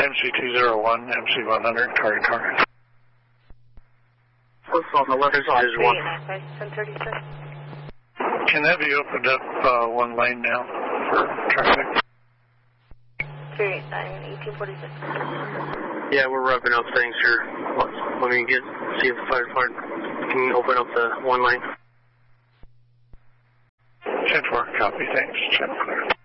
MC201, MC100, target target. What's on the left side is one. 1036. Can that be opened up one lane now for traffic? 389, 1846. Yeah, we're wrapping up things here. Let me see if the fire department can open up the one lane. 10-4, copy, thanks. 10-4.